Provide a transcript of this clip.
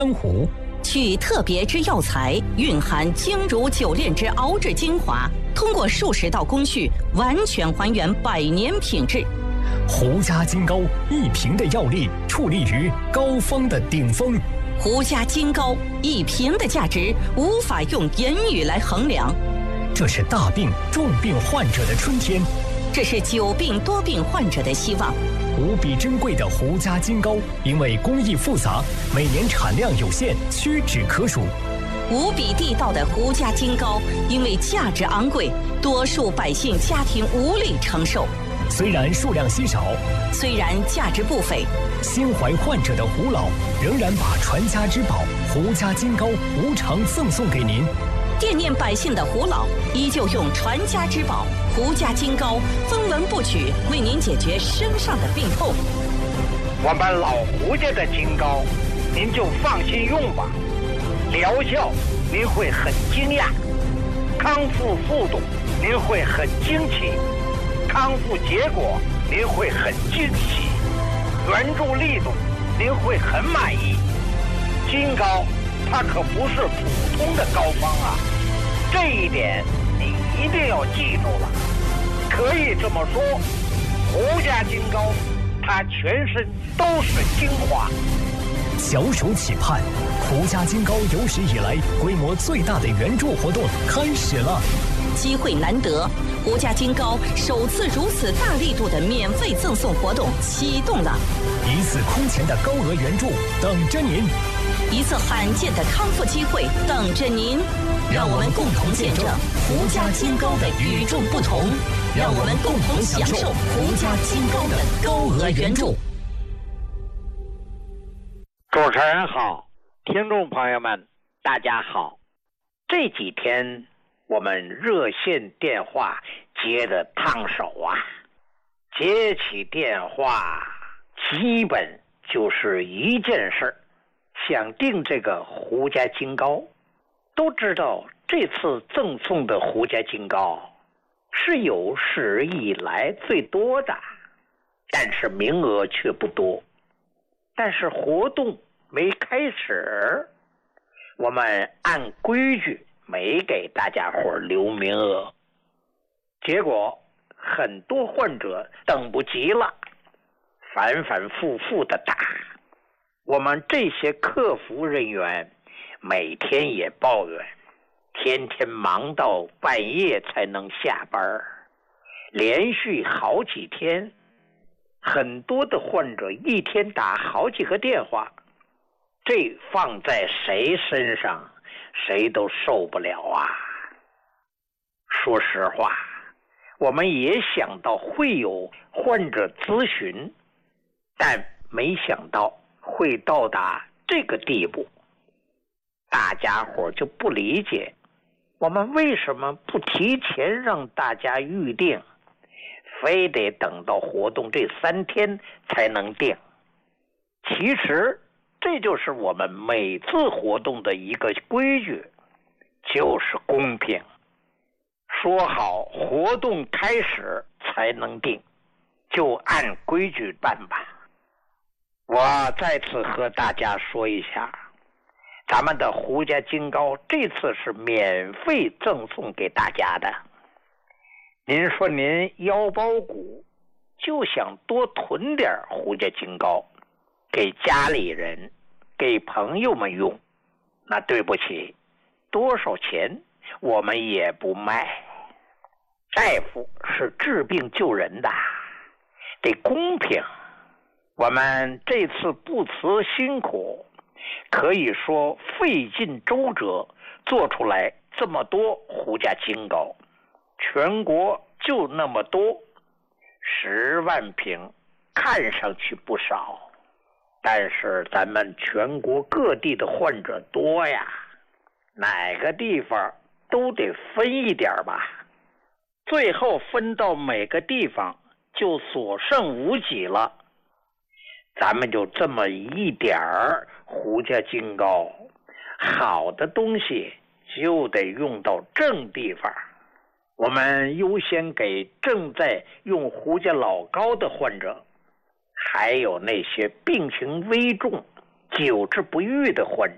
珊瑚， 取特别之药材，蕴含精如久炼之熬制精华，通过数十道工序，完全还原100年品质。 胡家金膏一瓶的药力矗立于膏方的顶峰。 胡家金膏一瓶的价值无法用言语来衡量。 这是大病重病患者的春天， 这是久病多病患者的希望。 无比珍贵的胡家金膏，因为工艺复杂，每年产量有限，屈指可数。 无比地道的胡家金膏，因为价值昂贵，多数百姓家庭无力承受。 虽然数量稀少， 虽然价值不菲， 心怀患者的胡老仍然把传家之宝胡家金膏无偿赠送给您。 惦念百姓的胡老依旧用传家之宝胡家金膏分文不取，为您解决身上的病痛。 我们老胡家的金膏，您就放心用吧，疗效您会很惊讶，康复速度您会很惊奇，康复结果您会很惊喜，援助力度您会很满意。金膏它可不是普通的膏方啊，这一点你一定要记住了。可以这么说，胡家金膏它全身都是精华。 小暑期盼，胡家金膏有史以来规模最大的援助活动开始了。 机会难得，胡家金膏首次如此大力度的免费赠送活动启动了。 一次空前的高额援助等着您， 一次罕见的康复机会等着您。让我们共同见证胡家金膏的与众不同，让我们共同享受胡家金膏的高额援助。 主持人好，听众朋友们大家好。这几天我们热线电话接得烫手啊，接起电话基本就是一件事，想订这个胡家金膏。都知道这次赠送的胡家金膏是有史以来最多的，但是名额却不多。但是活动没开始，我们按规矩没给大家伙留名额，结果很多患者等不及了，反反复复的打。我们这些客服人员每天也抱怨，天天忙到半夜才能下班，连续好几天，很多的患者一天打好几个电话，这放在谁身上谁都受不了啊。说实话，我们也想到会有患者咨询，但没想到会到达这个地步。大家伙就不理解，我们为什么不提前让大家预定，非得等到活动这3天才能定。其实这就是我们每次活动的一个规矩，就是公平。说好活动开始才能定，就按规矩办吧。我再次和大家说一下，咱们的胡家金膏这次是免费赠送给大家的。您说您腰包鼓，就想多囤点胡家金膏，给家里人、给朋友们用，那对不起，多少钱我们也不卖。大夫是治病救人的，得公平。我们这次不辞辛苦，可以说费尽周折做出来这么多胡家金膏，全国就那么多，10万瓶，看上去不少，但是咱们全国各地的患者多呀，哪个地方都得分一点吧，最后分到每个地方就所剩无几了。咱们就这么一点儿胡家金膏，好的东西就得用到正地方。我们优先给正在用胡家老膏的患者，还有那些病情危重、久治不愈的患